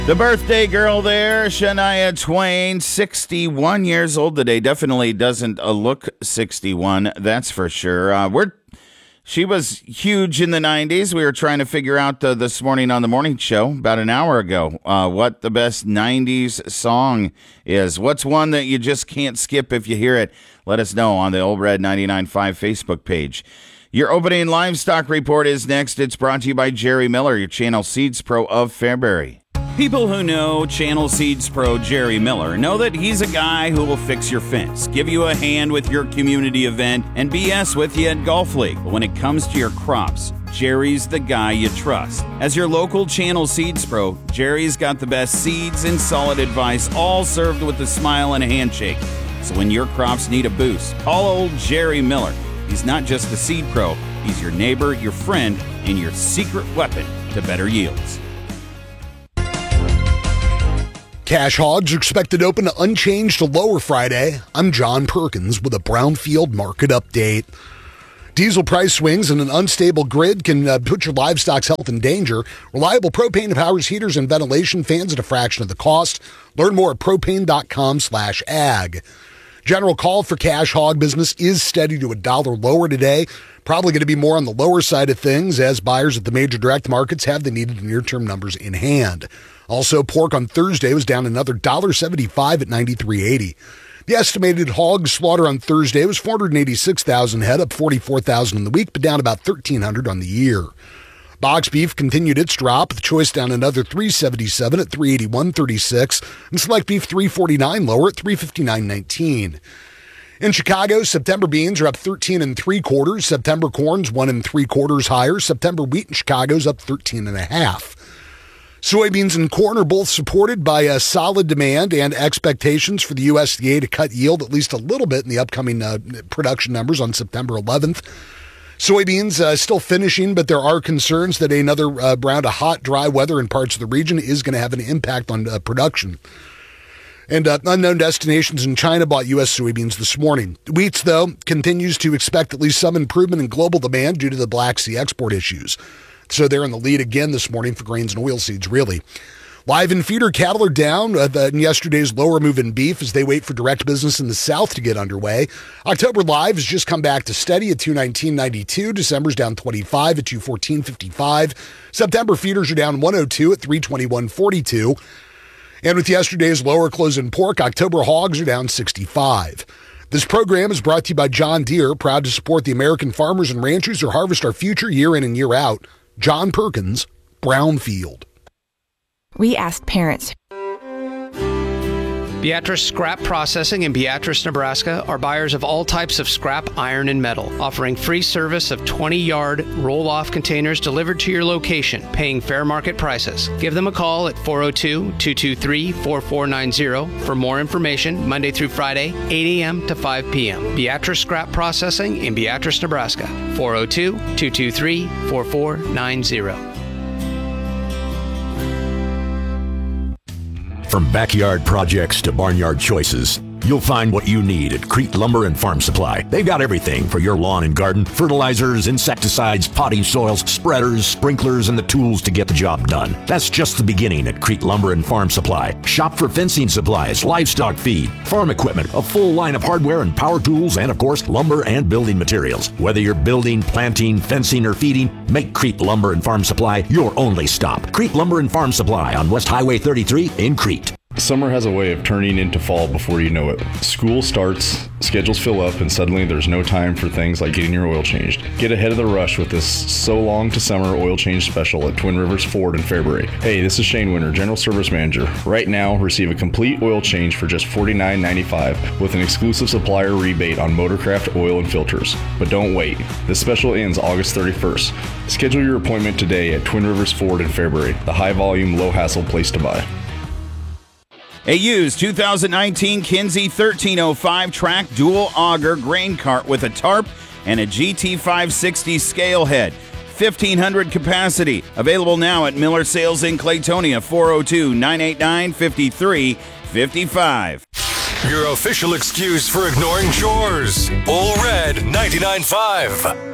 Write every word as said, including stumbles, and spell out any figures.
The birthday girl there, Shania Twain, sixty-one years old today. Definitely doesn't uh, look sixty-one, that's for sure. Uh, we're She was huge in the nineties. We were trying to figure out uh, this morning on the morning show, about an hour ago, uh, what the best nineties song is. What's one that you just can't skip if you hear it? Let us know on the Old Red ninety-nine point five Facebook page. Your opening livestock report is next. It's brought to you by Jerry Miller, your Channel Seeds Pro of Fairbury. People who know Channel Seeds Pro Jerry Miller know that he's a guy who will fix your fence, give you a hand with your community event, and B S with you at Golf League. But when it comes to your crops, Jerry's the guy you trust. As your local Channel Seeds Pro, Jerry's got the best seeds and solid advice, all served with a smile and a handshake. So when your crops need a boost, call old Jerry Miller. He's not just a seed pro, he's your neighbor, your friend, and your secret weapon to better yields. Cash hogs are expected to open unchanged to lower Friday. I'm John Perkins with a Brownfield market update. Diesel price swings and an unstable grid can uh, put your livestock's health in danger. Reliable propane powers heaters and ventilation fans at a fraction of the cost. Learn more at propane.com slash ag. General call for cash hog business is steady to a dollar lower today. Probably going to be more on the lower side of things as buyers at the major direct markets have the needed near-term numbers in hand. Also, pork on Thursday was down another one dollar seventy-five at ninety-three eighty. The estimated hog slaughter on Thursday was four hundred eighty-six thousand head, up forty-four thousand in the week, but down about thirteen hundred on the year. Box beef continued its drop, with choice down another three seventy-seven at three eighty-one thirty-six, and select beef three forty-nine lower at three fifty-nine nineteen. In Chicago, September beans are up thirteen and three quarters. September corn's one and three quarters higher. September wheat in Chicago's up thirteen and a half. Soybeans and corn are both supported by a solid demand and expectations for the U S D A to cut yield at least a little bit in the upcoming uh, production numbers on September eleventh. Soybeans uh, still finishing, but there are concerns that another uh, round of hot, dry weather in parts of the region is going to have an impact on uh, production. And uh, unknown destinations in China bought U S soybeans this morning. Wheats, though, continues to expect at least some improvement in global demand due to the Black Sea export issues. So they're in the lead again this morning for grains and oilseeds, really. Live and feeder cattle are down uh, in yesterday's lower move in beef as they wait for direct business in the south to get underway. October live has just come back to steady at two nineteen ninety-two. December's down twenty-five at two fourteen fifty-five. September feeders are down one oh two at three twenty-one forty-two. And with yesterday's lower close in pork, October hogs are down sixty-five. This program is brought to you by John Deere, proud to support the American farmers and ranchers who harvest our future year in and year out. John Perkins, Brownfield. We asked parents. Beatrice Scrap Processing in Beatrice, Nebraska are buyers of all types of scrap iron and metal, offering free service of twenty-yard roll-off containers delivered to your location, paying fair market prices. Give them a call at four oh two, two two three, four four nine zero for more information, Monday through Friday, eight a.m. to five p.m. Beatrice Scrap Processing in Beatrice, Nebraska, four oh two, two two three, four four nine zero. From backyard projects to barnyard choices, you'll find what you need at Crete Lumber and Farm Supply. They've got everything for your lawn and garden: fertilizers, insecticides, potting soils, spreaders, sprinklers, and the tools to get the job done. That's just the beginning at Crete Lumber and Farm Supply. Shop for fencing supplies, livestock feed, farm equipment, a full line of hardware and power tools, and of course, lumber and building materials. Whether you're building, planting, fencing, or feeding, make Crete Lumber and Farm Supply your only stop. Crete Lumber and Farm Supply on West Highway thirty-three in Crete. Summer has a way of turning into fall before you know it. School starts, schedules fill up, and suddenly there's no time for things like getting your oil changed. Get ahead of the rush with this So Long to Summer oil change special at Twin Rivers Ford in Fairbury. Hey, this is Shane Winter, General Service Manager. Right now, receive a complete oil change for just forty-nine ninety-five with an exclusive supplier rebate on Motorcraft oil and filters. But don't wait. This special ends August thirty-first. Schedule your appointment today at Twin Rivers Ford in Fairbury, the high-volume, low-hassle place to buy. A used two thousand nineteen Kinsey thirteen oh five track dual auger grain cart with a tarp and a G T five sixty scale head. fifteen hundred capacity. Available now at Miller Sales in Claytonia, four oh two, nine eight nine, five three five five. Your official excuse for ignoring chores. Bull Red ninety-nine point five.